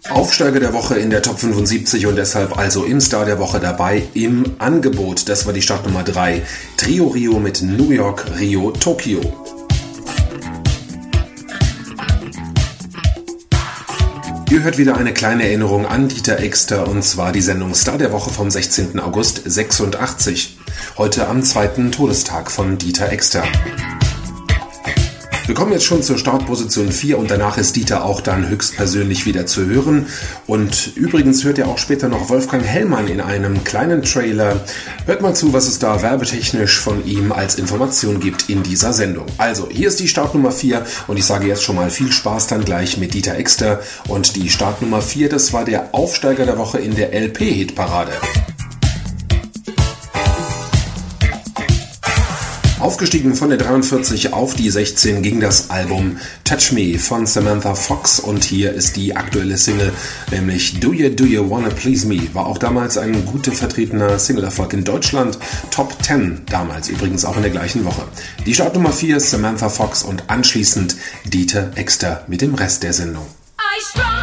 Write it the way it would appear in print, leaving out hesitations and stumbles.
Aufsteiger der Woche in der Top 75 und deshalb also im Star der Woche dabei im Angebot. Das war die Startnummer 3. Trio Rio mit New York, Rio, Tokio. Ihr hört wieder eine kleine Erinnerung an Dieter Exter und zwar die Sendung Star der Woche vom 16. August 86. Heute am 2. Todestag von Dieter Exter. Wir kommen jetzt schon zur Startposition 4 und danach ist Dieter auch dann höchstpersönlich wieder zu hören. Und übrigens hört ihr auch später noch Wolfgang Hellmann in einem kleinen Trailer. Hört mal zu, was es da werbetechnisch von ihm als Information gibt in dieser Sendung. Also, hier ist die Startnummer 4 und ich sage jetzt schon mal viel Spaß dann gleich mit Dieter Exter. Und die Startnummer 4, das war der Aufsteiger der Woche in der LP-Hitparade. Aufgestiegen von der 43 auf die 16 ging das Album Touch Me von Samantha Fox und hier ist die aktuelle Single, nämlich Do You Wanna Please Me, war auch damals ein gut vertretener Single-Erfolg in Deutschland, Top 10 damals übrigens auch in der gleichen Woche. Die Startnummer 4 ist Samantha Fox und anschließend Dieter Exter mit dem Rest der Sendung.